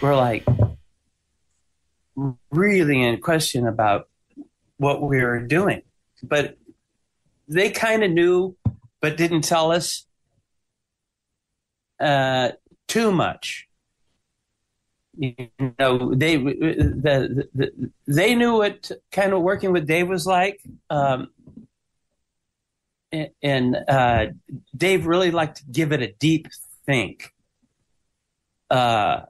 were like really in question about what we were doing. But they kind of knew, but didn't tell us too much. You know, they knew what kind of working with Dave was like. And Dave really liked to give it a deep think. And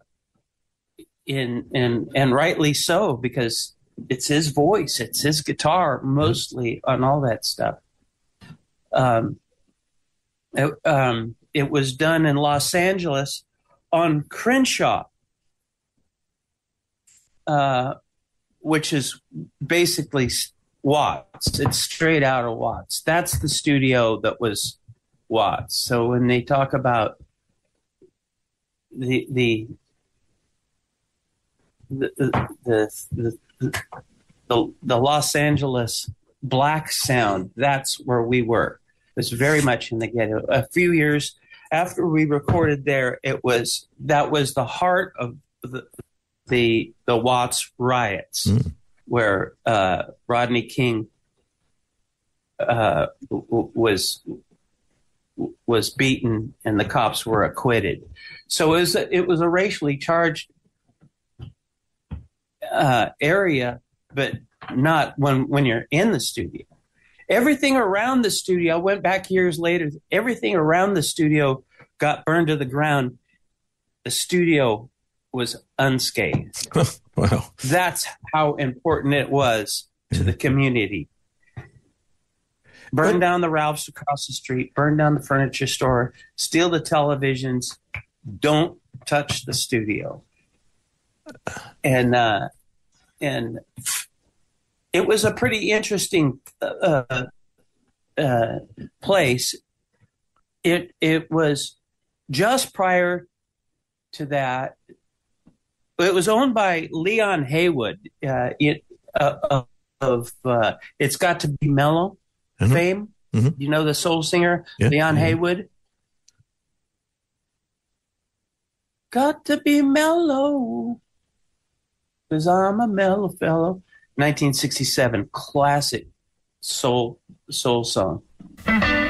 rightly so, because it's his voice, it's his guitar mostly on all that stuff. It was done in Los Angeles on Crenshaw, which is basically Watts. It's straight out of Watts. That's the studio that was Watts. So when they talk about the Los Angeles black sound, that's where we were. It was very much in the ghetto. A few years after we recorded there, that was the heart of the Watts riots, where Rodney King was beaten and the cops were acquitted. So it was a racially charged area, but not when you're in the studio. Everything around the studio, I went back years later, everything around the studio got burned to the ground. The studio was unscathed. Wow. That's how important it was to the community. Burn down the Ralphs across the street, burn down the furniture store, steal the televisions, don't touch the studio. And it was a pretty interesting place. It was just prior to that. It was owned by Leon Haywood of It's Got to Be Mellow fame. You know the soul singer, Leon Haywood? Got to be mellow, 'cause I'm a mellow fellow. 1967, classic soul song.